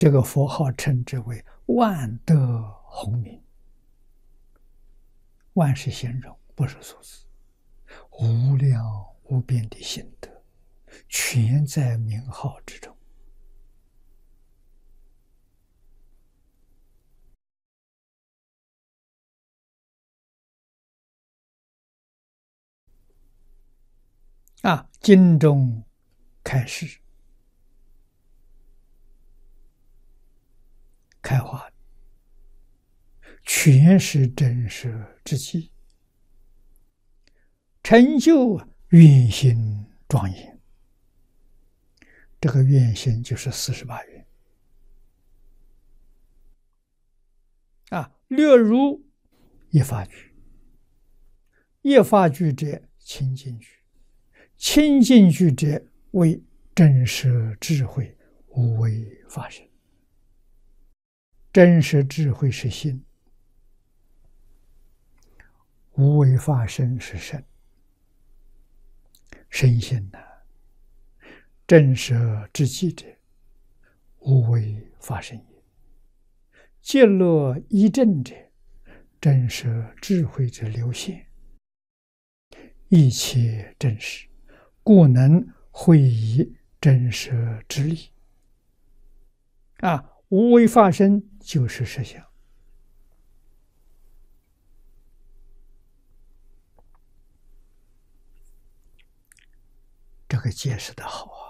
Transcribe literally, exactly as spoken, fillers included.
这个佛号称之为万德洪名。万是形容，不是数字。无量无边的心德，全在名号之中。啊，经中开示开化，全是真实之际，成就愿心庄严。这个愿心就是四十八愿啊，略如一法句。一法句者，清净句；清净句者，为真实智慧，无为法身。真实智慧是心，无为法身是身。身心呐、啊，真实之际者，无为法身也；极乐一真者，真实智慧之流现，一切真实，故能会以真实之力。啊，无为法身就是实相。这个解释的好啊！